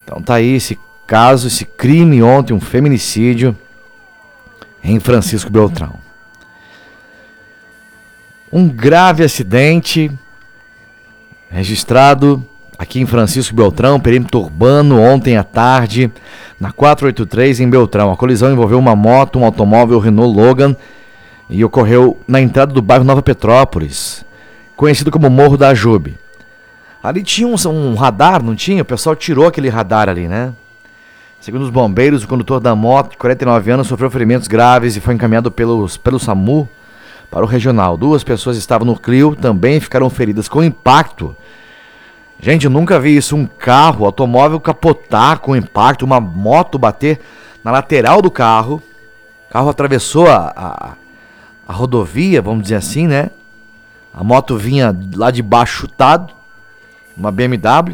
Então tá aí esse caso, esse crime ontem, um feminicídio em Francisco Beltrão. Um grave acidente registrado aqui em Francisco Beltrão, perímetro urbano, ontem à tarde, na 483 em Beltrão. A colisão envolveu uma moto, um automóvel Renault Logan e ocorreu na entrada do bairro Nova Petrópolis, conhecido como Morro da Ajube. Ali tinha um radar, não tinha? O pessoal tirou aquele radar ali, né? Segundo os bombeiros, o condutor da moto, de 49 anos, sofreu ferimentos graves e foi encaminhado pelo SAMU para o regional. 2 pessoas estavam no Clio, também ficaram feridas com impacto. Gente, eu nunca vi isso, um carro, automóvel capotar com impacto, uma moto bater na lateral do carro. O carro atravessou a rodovia, vamos dizer assim, né? A moto vinha lá de baixo chutado, uma BMW.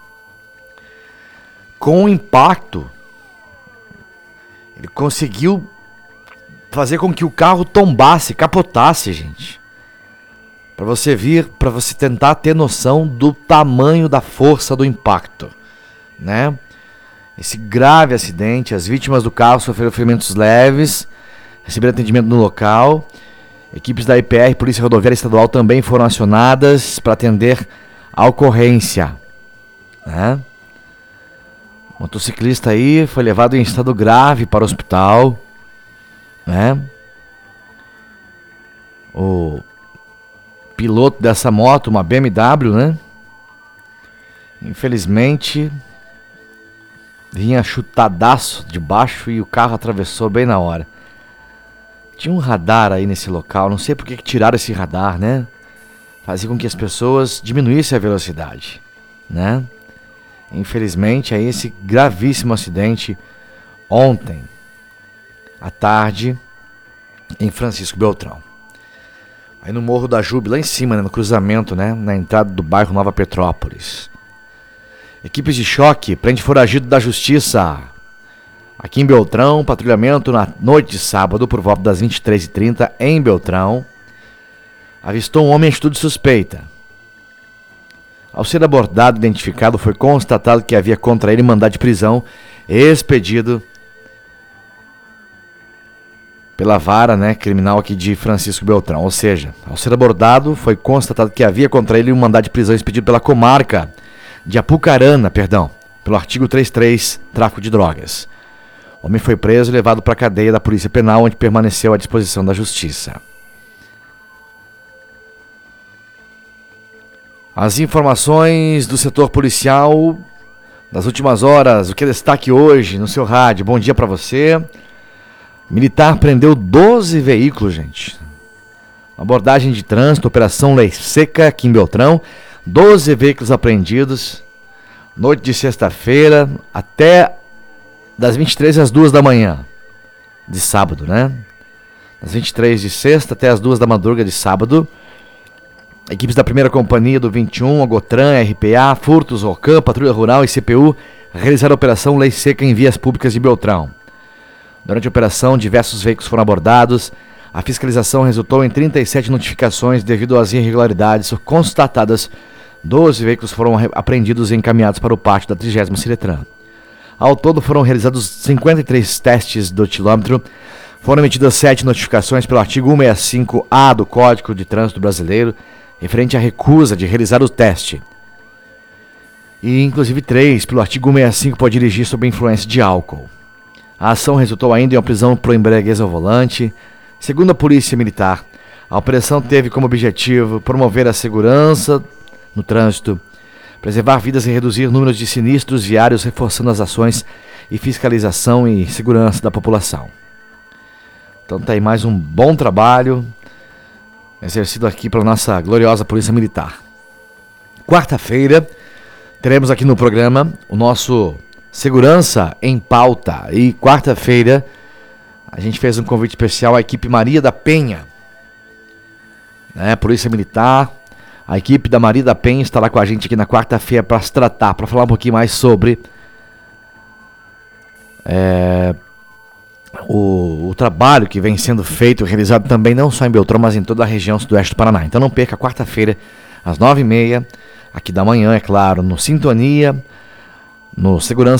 Com o impacto, ele conseguiu fazer com que o carro tombasse, capotasse, gente. Para você tentar ter noção do tamanho da força do impacto, né? Esse grave acidente, as vítimas do carro sofreram ferimentos leves, receberam atendimento no local. Equipes da IPR, Polícia Rodoviária Estadual, também foram acionadas para atender a ocorrência, né? O motociclista aí foi levado em estado grave para o hospital, né? O piloto dessa moto, uma BMW, né? Infelizmente, vinha chutadaço de baixo e o carro atravessou bem na hora. Tinha um radar aí nesse local, não sei por que tiraram esse radar, né? Fazia com que as pessoas diminuíssem a velocidade, né? Infelizmente, aí esse gravíssimo acidente ontem à tarde em Francisco Beltrão. Aí no Morro da Ajube, lá em cima, né, no cruzamento, né, na entrada do bairro Nova Petrópolis. Equipes de choque prende foragido da justiça. Aqui em Beltrão, patrulhamento na noite de sábado, por volta das 23h30, em Beltrão. Avistou um homem em atitude suspeita. Ao ser abordado e identificado, foi constatado que havia contra ele mandado de prisão expedido pela vara, né, criminal aqui de Francisco Beltrão. Ou seja, ao ser abordado, foi constatado que havia contra ele um mandado de prisão expedido pela comarca de Apucarana, pelo artigo 33, tráfico de drogas. O homem foi preso e levado para a cadeia da Polícia Penal, onde permaneceu à disposição da Justiça. As informações do setor policial das últimas horas, o que é destaque hoje no seu rádio. Bom dia para você. Militar prendeu 12 veículos, gente. Abordagem de trânsito, operação Lei Seca aqui em Beltrão. 12 veículos apreendidos. Noite de sexta-feira até das 23 às 2 da manhã. De sábado, né? Das 23 de sexta até as 2 da madrugada de sábado. Equipes da primeira companhia do 21, Agotran, RPA, Furtos, Rocam, Patrulha Rural e CPU realizaram a operação Lei Seca em vias públicas de Beltrão. Durante a operação, diversos veículos foram abordados. A fiscalização resultou em 37 notificações devido às irregularidades constatadas. 12 veículos foram apreendidos e encaminhados para o pátio da 30ª Ciretran. Ao todo foram realizados 53 testes do etilômetro. Foram emitidas 7 notificações pelo artigo 165-A do Código de Trânsito Brasileiro, referente à recusa de realizar o teste. E inclusive 3 pelo artigo 165 por dirigir sob influência de álcool. A ação resultou ainda em uma prisão por embriaguez ao volante. Segundo a Polícia Militar, a operação teve como objetivo promover a segurança no trânsito, preservar vidas e reduzir o número de sinistros viários, reforçando as ações e fiscalização e segurança da população. Então tá aí mais um bom trabalho exercido aqui pela nossa gloriosa Polícia Militar. Quarta-feira teremos aqui no programa o nosso Segurança em Pauta. E quarta-feira a gente fez um convite especial à equipe Maria da Penha, né? Polícia Militar. A equipe da Maria da Penha estará com a gente aqui na quarta-feira para se tratar, para falar um pouquinho mais sobre o trabalho que vem sendo feito, realizado também não só em Beltrão, mas em toda a região sudoeste do Paraná. Então não perca, quarta-feira, às 9h30, aqui da manhã, é claro, no Sintonia, no Segurança